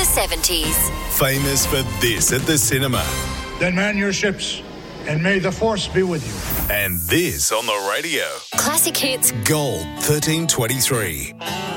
the 70s. Famous for this at the cinema. Then man your ships, and may the force be with you. And this on the radio. Classic hits. Gold 1323.